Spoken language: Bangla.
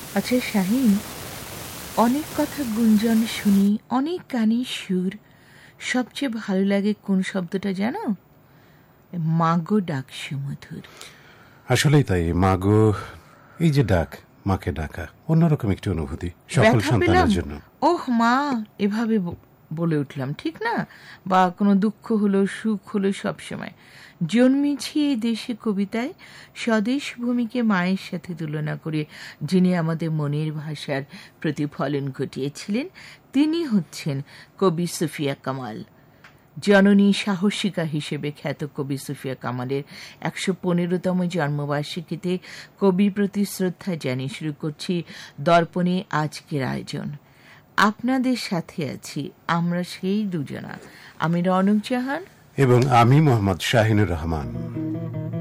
আচ্ছা শাহিন, অনেক কথা গুঞ্জন শুনি, অনেক গানের সুর, সবচেয়ে ভালো লাগে কোন শব্দটা জানো? মাগো ডাক সুমধুর। আসলেই তাই, মা গো, এই যে ডাক, মাকে ডাকা অন্যরকম একটি অনুভূতি সকল ব্যথা পেলাম, সন্তানের জন্য। ওহ মা, এভাবে বলে উঠলাম, ঠিক না? বা কোনো দুঃখ হলো, সুখ হলো, সবসময় জন্মেছি এই দেশে কবিতায় স্বদেশ ভূমিকে মায়ের সাথে তুলনা করে যিনি আমাদের মনের ভাষার প্রতিফলন ঘটিয়েছিলেন তিনি হচ্ছেন কবি সুফিয়া কামাল। জননী সাহসিকা হিসেবে খ্যাত কবি সুফিয়া কামালের ১১৫তম জন্মবার্ষিকীতে কবির প্রতি শ্রদ্ধা জানিয়ে শুরু করছি দর্পণে আজকের আয়োজন। আপনাদের সাথে আছি আমরা সেই দুজনা, আমি রনক জাহান এবং আমি মোহাম্মদ শাহিনুর রহমান।